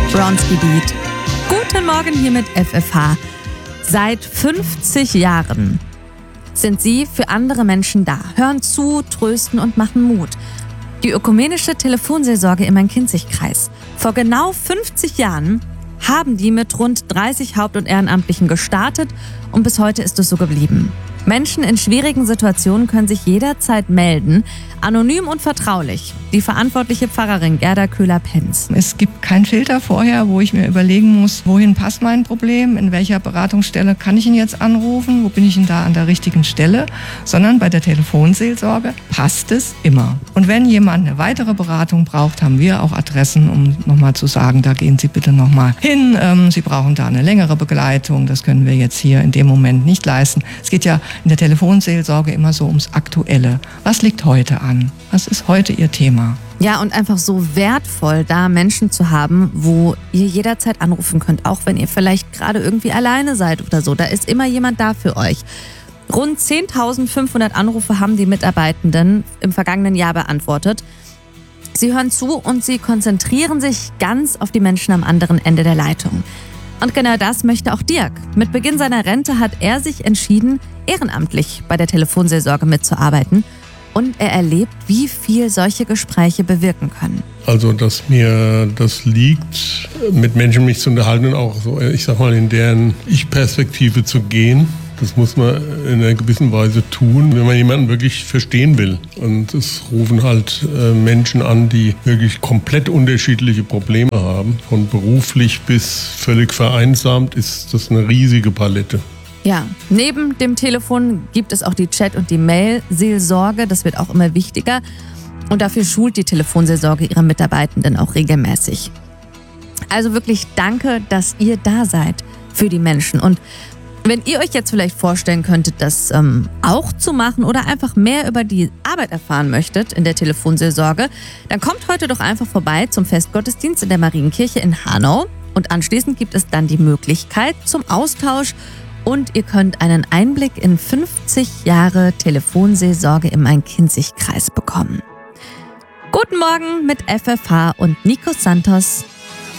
Bronski Beat. Guten Morgen hier mit FFH. Seit 50 Jahren sind sie für andere Menschen da, hören zu, trösten und machen Mut. Die ökumenische Telefonseelsorge im Main-Kinzig-Kreis. Vor genau 50 Jahren haben die mit rund 30 Haupt- und Ehrenamtlichen gestartet und bis heute ist es so geblieben. Menschen in schwierigen Situationen können sich jederzeit melden, anonym und vertraulich. Die verantwortliche Pfarrerin Gerda Köhler-Penz. Es gibt keinen Filter vorher, wo ich mir überlegen muss, wohin passt mein Problem, in welcher Beratungsstelle kann ich ihn jetzt anrufen, wo bin ich denn da an der richtigen Stelle, sondern bei der Telefonseelsorge passt es immer. Und wenn jemand eine weitere Beratung braucht, haben wir auch Adressen, um nochmal zu sagen, da gehen Sie bitte nochmal hin, Sie brauchen da eine längere Begleitung, das können wir jetzt hier in dem Moment nicht leisten. Es geht ja in der Telefonseelsorge immer so ums Aktuelle. Was liegt heute an? Was ist heute Ihr Thema? Ja, und einfach so wertvoll, da Menschen zu haben, wo ihr jederzeit anrufen könnt, auch wenn ihr vielleicht gerade irgendwie alleine seid oder so. Da ist immer jemand da für euch. Rund 10.500 Anrufe haben die Mitarbeitenden im vergangenen Jahr beantwortet. Sie hören zu und sie konzentrieren sich ganz auf die Menschen am anderen Ende der Leitung. Und genau das möchte auch Dirk. Mit Beginn seiner Rente hat er sich entschieden, ehrenamtlich bei der Telefonseelsorge mitzuarbeiten. Und er erlebt, wie viel solche Gespräche bewirken können. Also, dass mir das liegt, mit Menschen mich zu unterhalten und auch so, ich sag mal, in deren Ich-Perspektive zu gehen. Das muss man in einer gewissen Weise tun, wenn man jemanden wirklich verstehen will. Und es rufen halt Menschen an, die wirklich komplett unterschiedliche Probleme haben. Von beruflich bis völlig vereinsamt ist das eine riesige Palette. Ja, neben dem Telefon gibt es auch die Chat- und die Mail-Seelsorge. Das wird auch immer wichtiger. Und dafür schult die Telefonseelsorge ihre Mitarbeitenden auch regelmäßig. Also wirklich danke, dass ihr da seid für die Menschen. Und wenn ihr euch jetzt vielleicht vorstellen könntet, das auch zu machen oder einfach mehr über die Arbeit erfahren möchtet in der Telefonseelsorge, dann kommt heute doch einfach vorbei zum Festgottesdienst in der Marienkirche in Hanau. Und anschließend gibt es dann die Möglichkeit zum Austausch und ihr könnt einen Einblick in 50 Jahre Telefonseelsorge im Main-Kinzig-Kreis bekommen. Guten Morgen mit FFH und Nico Santos.